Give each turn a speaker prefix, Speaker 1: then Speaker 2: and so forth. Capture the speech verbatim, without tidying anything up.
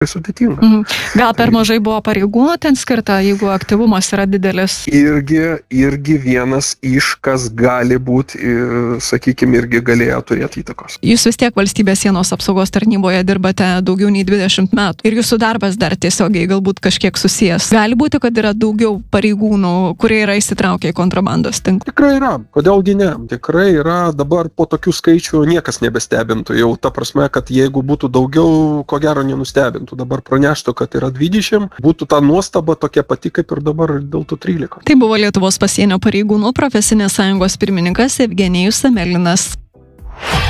Speaker 1: sudėtinga.
Speaker 2: Mhm. Gal per mažai buvo pareigūnų ten skirta, jeigu aktyvumas yra didelis?
Speaker 1: Irgi, irgi vienas iš, kas gali būti, sakykime, irgi galėjo turėti įtakos.
Speaker 2: Jūs vis tiek valstybės sienos apsaugos tarnyboje dirbate daugiau nei dvidešimt metų ir jūsų darbas dar tiesiogiai galbūt kažkiek susijęs. Gali būti, kad yra daugiau pareigūnų, kurie yra įsitraukę į kontrabandos tinklą?
Speaker 1: Tikrai yra. Kodėlgi ne? Tikrai yra. Dabar po tokių skaičių niekas nebestebintų. Jau ta prasme, kad jeigu būtų daugiau, ko gero nenustebintų. Dabar praneštų, kad yra dvidešimt, būtų ta nuostaba tokia pati kaip ir dabar dėl tų trylika.
Speaker 2: Tai buvo Lietuvos pasienio pareigūnų profesinės sąjungos pirmininkas Evgenijus Samelinas.